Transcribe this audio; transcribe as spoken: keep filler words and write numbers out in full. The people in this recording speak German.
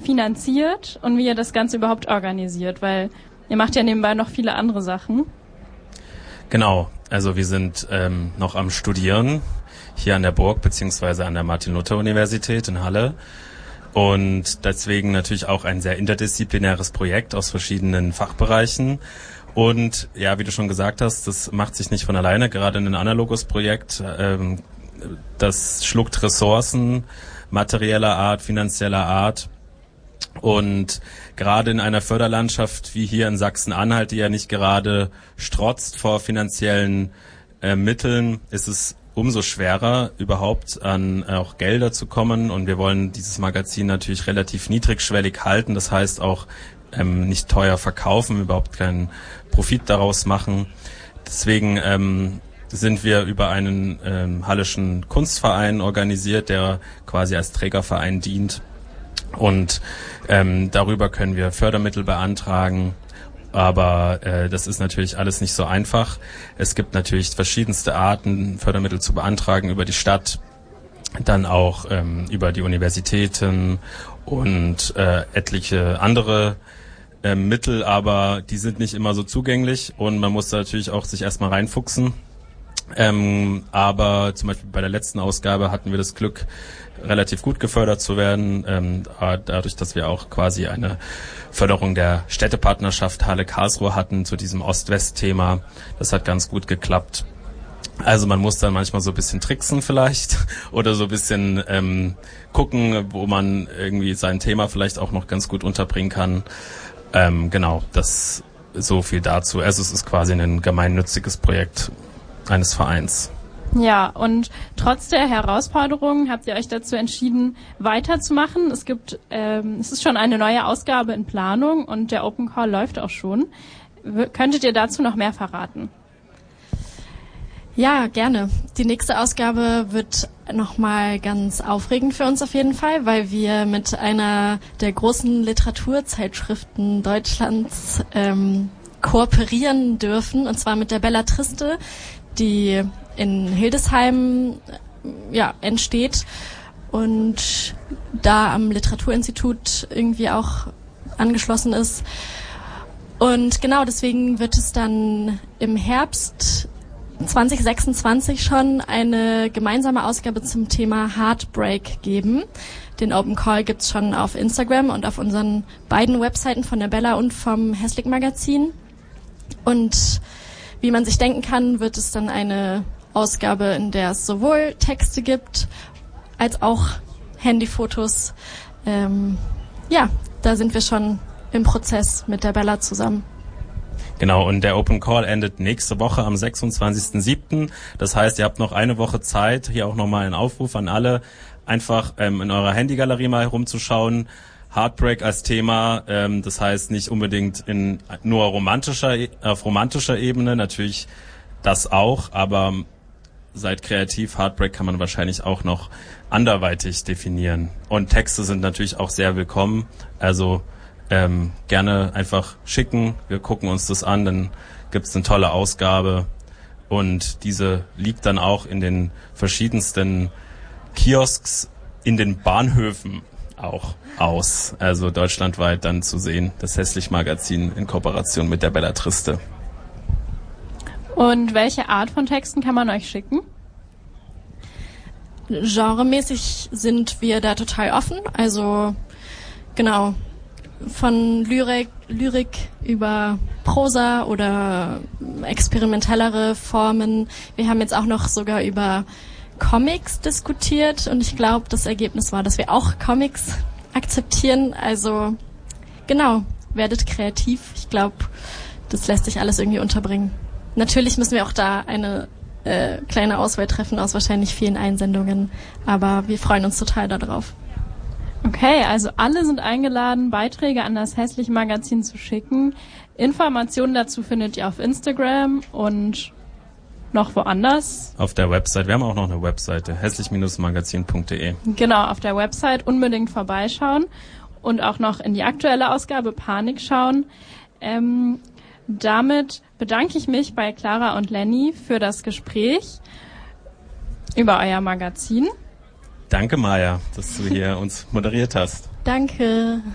finanziert und wie ihr das Ganze überhaupt organisiert, weil ihr macht ja nebenbei noch viele andere Sachen. Genau, also wir sind ähm, noch am Studieren hier an der Burg beziehungsweise an der Martin-Luther-Universität in Halle und deswegen natürlich auch ein sehr interdisziplinäres Projekt aus verschiedenen Fachbereichen. Und ja, wie du schon gesagt hast, das macht sich nicht von alleine, gerade ein analoges Projekt, ähm, das schluckt Ressourcen materieller Art, finanzieller Art. Und gerade in einer Förderlandschaft wie hier in Sachsen-Anhalt, die ja nicht gerade strotzt vor finanziellen äh, Mitteln, ist es umso schwerer, überhaupt an äh, auch Gelder zu kommen. Und wir wollen dieses Magazin natürlich relativ niedrigschwellig halten. Das heißt auch ähm, nicht teuer verkaufen, überhaupt keinen Profit daraus machen. Deswegen ähm, sind wir über einen ähm, Halleschen Kunstverein organisiert, der quasi als Trägerverein dient. Und ähm, darüber können wir Fördermittel beantragen. Aber äh, das ist natürlich alles nicht so einfach. Es gibt natürlich verschiedenste Arten, Fördermittel zu beantragen über die Stadt, dann auch ähm, über die Universitäten und äh, etliche andere äh, Mittel, aber die sind nicht immer so zugänglich und man muss da natürlich auch sich erstmal reinfuchsen. Ähm, aber zum Beispiel bei der letzten Ausgabe hatten wir das Glück, relativ gut gefördert zu werden, ähm, dadurch, dass wir auch quasi eine Förderung der Städtepartnerschaft Halle-Karlsruhe hatten zu diesem Ost-West-Thema. Das hat ganz gut geklappt. Also man muss dann manchmal so ein bisschen tricksen vielleicht oder so ein bisschen ähm, gucken, wo man irgendwie sein Thema vielleicht auch noch ganz gut unterbringen kann. Ähm, genau, das so viel dazu. Also es ist quasi ein gemeinnütziges Projekt eines Vereins. Ja, und trotz der Herausforderungen habt ihr euch dazu entschieden, weiterzumachen. Es gibt, ähm, es ist schon eine neue Ausgabe in Planung und der Open Call läuft auch schon. W- könntet ihr dazu noch mehr verraten? Ja, gerne. Die nächste Ausgabe wird nochmal ganz aufregend für uns auf jeden Fall, weil wir mit einer der großen Literaturzeitschriften Deutschlands ähm, kooperieren dürfen, und zwar mit der Belletriste, die in Hildesheim ja, entsteht und da am Literaturinstitut irgendwie auch angeschlossen ist. Und genau deswegen wird es dann im Herbst zwanzig sechsundzwanzig schon eine gemeinsame Ausgabe zum Thema Heartbreak geben. Den Open Call gibt's schon auf Instagram und auf unseren beiden Webseiten von der Bella und vom Hässlich Magazin. Und wie man sich denken kann, wird es dann eine Ausgabe, in der es sowohl Texte gibt, als auch Handyfotos. Ähm, ja, da sind wir schon im Prozess mit der Bella zusammen. Genau, und der Open Call endet nächste Woche am sechsundzwanzigsten siebten Das heißt, ihr habt noch eine Woche Zeit, hier auch nochmal ein Aufruf an alle, einfach ähm, in eurer Handygalerie mal herumzuschauen. Heartbreak als Thema, ähm, das heißt nicht unbedingt in nur romantischer, auf romantischer Ebene, natürlich das auch, aber seid kreativ, Heartbreak kann man wahrscheinlich auch noch anderweitig definieren. Und Texte sind natürlich auch sehr willkommen, also ähm, gerne einfach schicken, wir gucken uns das an, dann gibt's eine tolle Ausgabe und diese liegt dann auch in den verschiedensten Kiosks in den Bahnhöfen auch aus, also deutschlandweit dann zu sehen, das Hässlich Magazin in Kooperation mit der Belletriste. Und welche Art von Texten kann man euch schicken? Genremäßig sind wir da total offen, also genau, von Lyrik, Lyrik über Prosa oder experimentellere Formen. Wir haben jetzt auch noch sogar über Comics diskutiert und ich glaube, das Ergebnis war, dass wir auch Comics akzeptieren. Also genau, werdet kreativ. Ich glaube, das lässt sich alles irgendwie unterbringen. Natürlich müssen wir auch da eine äh, kleine Auswahl treffen aus wahrscheinlich vielen Einsendungen, aber wir freuen uns total darauf. Okay, also alle sind eingeladen, Beiträge an das Hässliche Magazin zu schicken. Informationen dazu findet ihr auf Instagram und noch woanders. Auf der Website. Wir haben auch noch eine Webseite, hässlich Magazin punkt de. Genau, auf der Website unbedingt vorbeischauen und auch noch in die aktuelle Ausgabe Panik schauen. Ähm, damit bedanke ich mich bei Clara und Lenny für das Gespräch über euer Magazin. Danke, Maja, dass du hier uns moderiert hast. Danke.